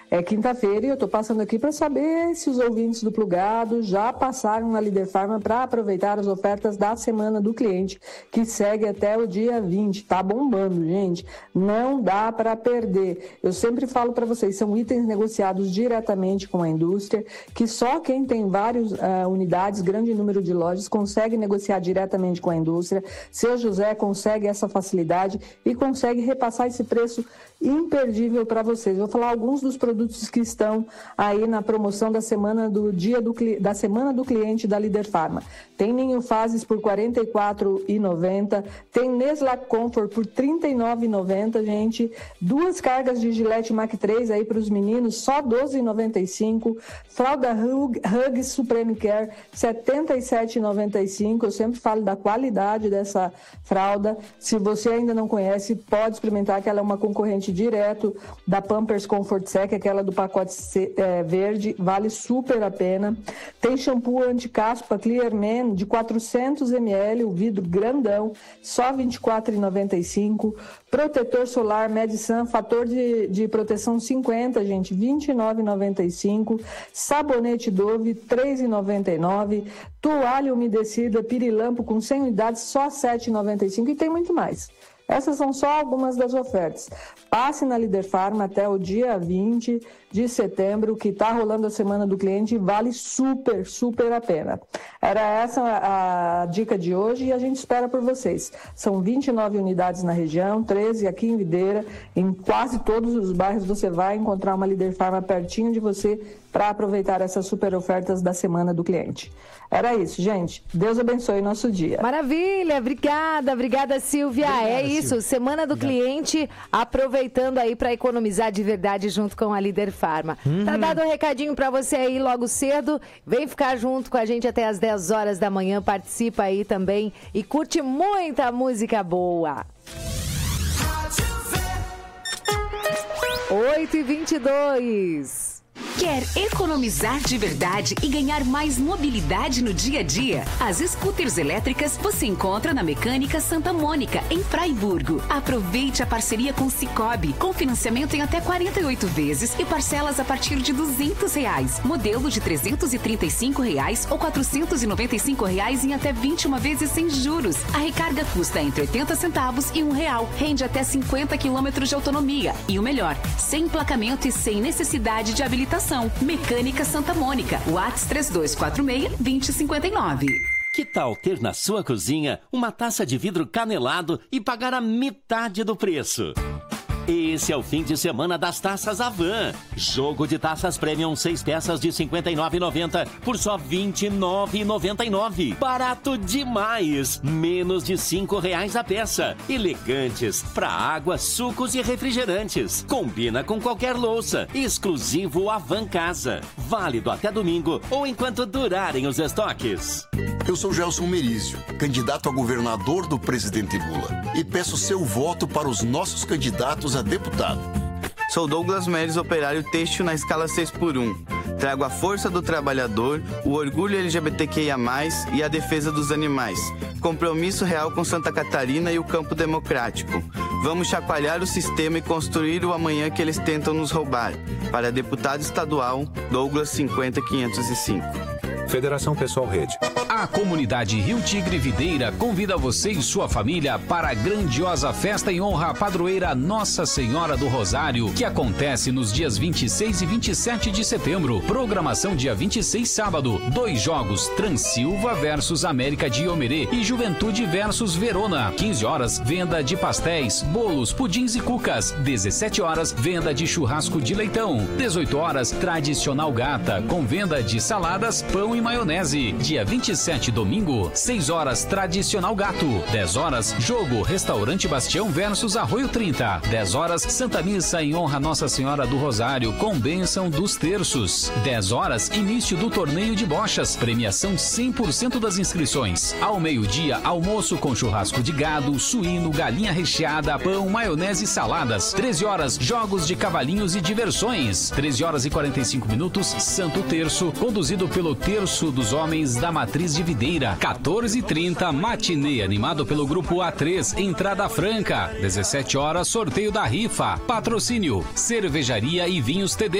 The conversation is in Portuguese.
é quinta-feira e eu estou passando aqui para saber se os ouvintes do Plugado já passaram na Líder Farma para aproveitar as ofertas da Semana do Cliente, que segue até o dia 20. Tá bombando, gente. Não dá para perder. Eu sempre falo para vocês, são itens negociados diretamente com a indústria, que só quem tem várias unidades, grande número de lojas, consegue negociar diretamente com a indústria. Seu José consegue essa facilidade e consegue repassar esse preço imperdível para vocês. Vou falar alguns dos produtos que estão aí na promoção da semana da Semana do Cliente da Líder Farma. Tem Ninho Fases por R$ 44,90, tem Neslac Comfort por R$ 39,90, gente. 2 cargas de Gillette Mac 3 aí para os meninos, só R$ 12,95. Fralda Huggies Supreme Care, R$ 77,95. Eu sempre falo da qualidade dessa fralda. Se você ainda não conhece, pode experimentar, que ela é uma concorrente direto da Pampers Comfort Sec, aquela do pacote verde, vale super a pena. Tem shampoo anti-caspa Clear Man de 400 ml, o vidro grandão, só R$ 24,95. Protetor solar Medisun, fator de proteção 50, gente, R$ 29,95. Sabonete Dove, R$ 3,99. Toalha umedecida Pirilampo com 100 unidades, só R$ 7,95. E tem muito mais. Essas são só algumas das ofertas. Passe na Líder Farma até o dia 20 de setembro, que está rolando a Semana do Cliente, e vale super, super a pena. Era essa a dica de hoje e a gente espera por vocês. São 29 unidades na região, 13 aqui em Videira. Em quase todos os bairros você vai encontrar uma Líder Farma pertinho de você para aproveitar essas super ofertas da Semana do Cliente. Era isso, gente. Deus abençoe nosso dia. Maravilha, obrigada Silvia. Obrigada, isso, Silvia. Semana do Cliente, aproveitando aí para economizar de verdade junto com a Líder Farma. Tá dado um recadinho para você aí logo cedo. Vem ficar junto com a gente até as 10 horas da manhã, participa aí também e curte muita música boa. 8h22. Quer economizar de verdade e ganhar mais mobilidade no dia a dia? As scooters elétricas você encontra na Mecânica Santa Mônica, em Fraiburgo. Aproveite a parceria com Sicoob, com financiamento em até 48 vezes e parcelas a partir de R$200. Modelo de R$335 ou R$495 em até 21 vezes sem juros. A recarga custa entre 80 centavos e R$1. Rende até 50 quilômetros de autonomia. E o melhor, sem emplacamento e sem necessidade de habilitação. Mecânica Santa Mônica, WhatsApp 3246-2059. Que tal ter na sua cozinha uma taça de vidro canelado e pagar a metade do preço? Esse é o fim de semana das taças Avan. Jogo de taças Premium 6 peças de R$ 59,90 por só R$ 29,99. Barato demais! Menos de R$ 5,00 a peça. Elegantes para água, sucos e refrigerantes. Combina com qualquer louça. Exclusivo Avan Casa. Válido até domingo ou enquanto durarem os estoques. Eu sou Gelson Merizio, candidato a governador do presidente Lula. E peço seu voto para os nossos candidatos a deputado. Sou Douglas Meres, operário têxtil na escala 6x1. Trago a força do trabalhador, o orgulho LGBTQIA+, e a defesa dos animais. Compromisso real com Santa Catarina e o campo democrático. Vamos chacoalhar o sistema e construir o amanhã que eles tentam nos roubar. Para deputado estadual, Douglas 50505. Federação Pessoal Rede. A comunidade Rio Tigre Videira convida você e sua família para a grandiosa festa em honra à padroeira Nossa Senhora do Rosário, que acontece nos dias 26 e 27 de setembro. Programação dia 26, sábado. 2 jogos, Transilva versus América de Iomerê e Juventude versus Verona. 15 horas, venda de pastéis, bolos, pudins e cucas. 17 horas, venda de churrasco de leitão. 18 horas, tradicional gata, com venda de saladas, pão e maionese. Dia 27, domingo, 6 horas, tradicional gato. 10 horas, jogo Restaurante Bastião versus Arroio 30. 10 horas, Santa Missa em honra a Nossa Senhora do Rosário, com bênção dos terços. 10 horas, início do torneio de bochas, premiação 100% das inscrições. Ao meio-dia, almoço com churrasco de gado, suíno, galinha recheada, pão, maionese e saladas. 13 horas, jogos de cavalinhos e diversões. 13 horas e 45 minutos, Santo Terço, conduzido pelo Terço dos Homens da Matriz de Videira. 14h30, matinê animado pelo Grupo A3, entrada franca. 17 horas, sorteio da rifa. Patrocínio, Cervejaria e Vinhos TD.